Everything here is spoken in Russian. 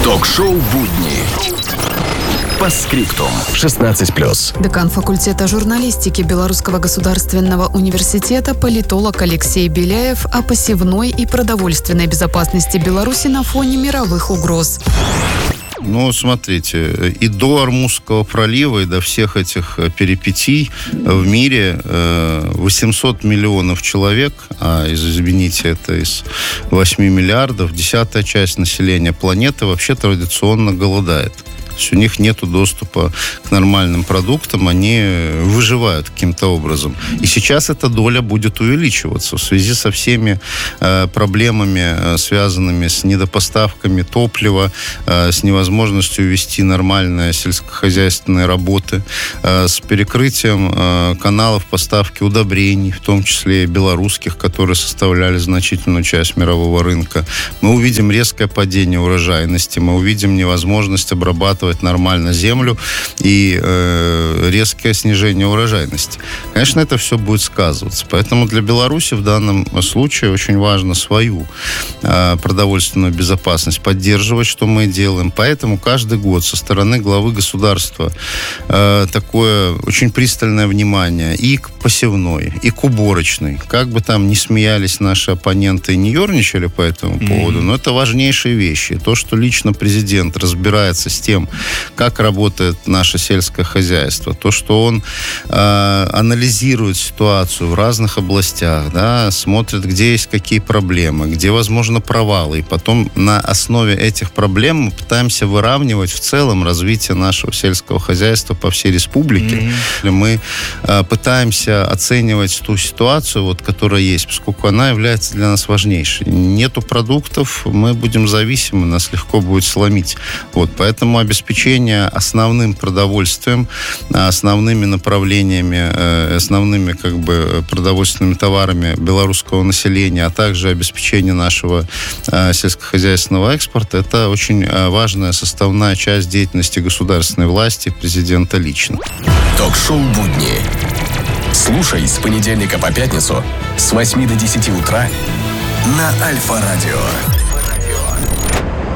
Ток-шоу «Будни». По скриптум. 16+. Декан факультета журналистики Белорусского государственного университета политолог Алексей Беляев о посевной и продовольственной безопасности Беларуси на фоне мировых угроз. Ну, смотрите, и до Ормузского пролива, и до всех этих перипетий в мире 800 миллионов человек, извините, это из 8 миллиардов, 10-я часть населения планеты вообще традиционно голодает. То есть у них нет доступа к нормальным продуктам, они выживают каким-то образом. И сейчас эта доля будет увеличиваться в связи со всеми проблемами, связанными с недопоставками топлива, с невозможностью вести нормальные сельскохозяйственные работы, с перекрытием каналов поставки удобрений, в том числе и белорусских, которые составляли значительную часть мирового рынка. Мы увидим резкое падение урожайности, мы увидим невозможность обрабатывать нормально землю и резкое снижение урожайности. Конечно, это все будет сказываться. Поэтому для Беларуси в данном случае очень важно свою продовольственную безопасность поддерживать, что мы делаем. Поэтому каждый год со стороны главы государства такое очень пристальное внимание и к посевной, и к уборочной. Как бы там ни смеялись наши оппоненты и не ерничали по этому поводу, но это важнейшие вещи. То, что лично президент разбирается с тем, как работает наше сельское хозяйство, то, что он анализирует ситуацию в разных областях, да, смотрит, где есть какие проблемы, где, возможно, провалы, и потом на основе этих проблем мы пытаемся выравнивать в целом развитие нашего сельского хозяйства по всей республике. Мы пытаемся оценивать ту ситуацию, вот, которая есть, поскольку она является для нас важнейшей. Нету продуктов, мы будем зависимы, нас легко будет сломить. Вот, поэтому обеспечение основным продовольствием, основными направлениями, основными продовольственными товарами белорусского населения, а также обеспечение нашего сельскохозяйственного экспорта, это очень важная составная часть деятельности государственной власти, президента лично. Ток-шоу «Будни». Слушай с понедельника по пятницу с 8 до 10 утра на Альфа-радио.